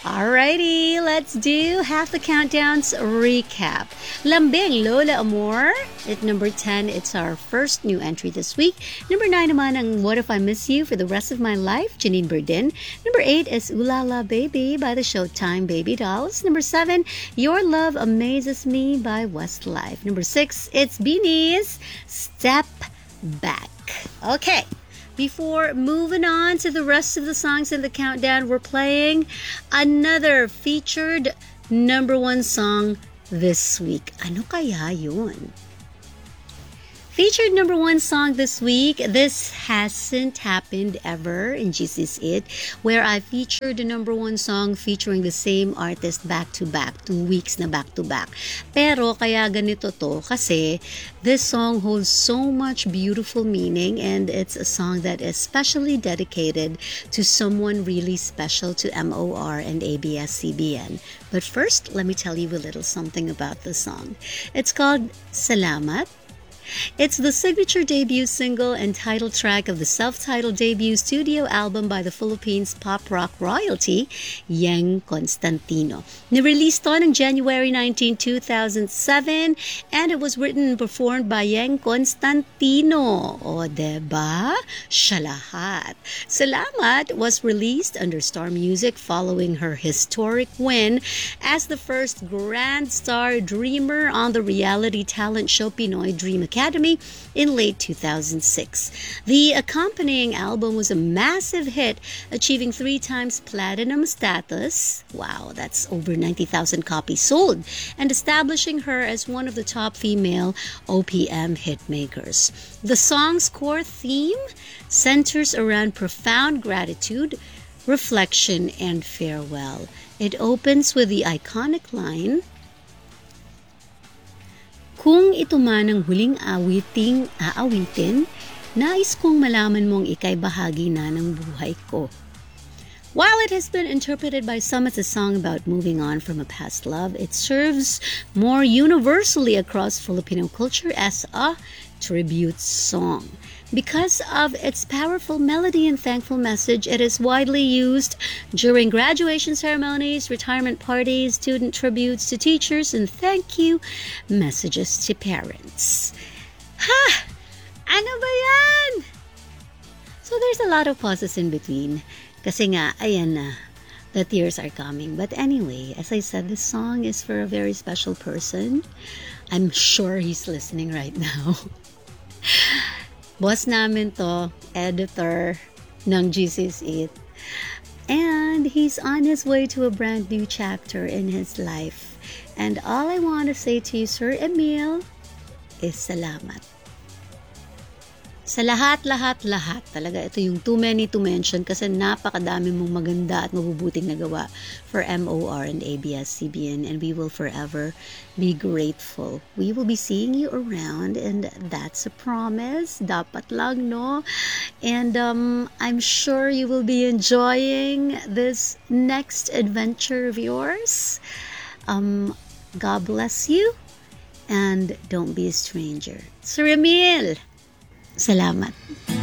Alrighty, let's do half the countdowns recap. Lambing, Lola Amor. At number 10, it's our first new entry this week. Number 9 naman ang What If I Miss You for the Rest of My Life, Janine Burdin. Number 8 is Ooh La La Baby by the Showtime Baby Dolls. Number 7, Your Love Amazes Me by Westlife. Number 6, it's Beanie's Step Back. Okay. Before moving on to the rest of the songs in the countdown, we're playing another featured number 1 song this week. Ano kaya yun? Featured number 1 song this week. This hasn't happened ever in GC's It, where I featured the number 1 song featuring the same artist back to back, 2 weeks na back to back. Pero kaya ganito to kasi this song holds so much beautiful meaning, and it's a song that is specially dedicated to someone really special to MOR and ABS-CBN. But first, let me tell you a little something about the song. It's called Salamat. It's the signature debut single and title track of the self-titled debut studio album by the Philippines pop rock royalty, Yeng Constantino. Nireleased on January 19, 2007, and it was written and performed by Yeng Constantino. O, diba? Siya lahat. Salamat was released under Star Music following her historic win as the first Grand Star Dreamer on the reality talent show Pinoy Dream Academy in late 2006. The accompanying album was a massive hit, achieving 3 times platinum status. Wow, that's over 90,000 copies sold, and establishing her as one of the top female OPM hitmakers. The song's core theme centers around profound gratitude, reflection, and farewell. It opens with the iconic line, "Kung ito man ang huling awiting aawitin, nais kong malaman mong ika'y bahagi na ng buhay ko." While it has been interpreted by some as a song about moving on from a past love, it serves more universally across Filipino culture as a tribute song. Because of its powerful melody and thankful message, it is widely used during graduation ceremonies, retirement parties, student tributes to teachers, and thank you messages to parents. Ha! Ano ba yan? So there's a lot of pauses in between. Kasi nga, ayan na, the tears are coming. But anyway, as I said, this song is for a very special person. I'm sure he's listening right now. Boss namin to, editor ng GC's It. And he's on his way to a brand new chapter in his life. And all I want to say to you, Sir Emil, is salamat. Sa lahat. Talaga, ito yung too many to mention kasi napakadami mong maganda at mabubuting nagawa for MOR and ABS-CBN, and we will forever be grateful. We will be seeing you around, and that's a promise. Dapat lang, no? And I'm sure you will be enjoying this next adventure of yours. God bless you, and don't be a stranger. Sir Emil, salamat.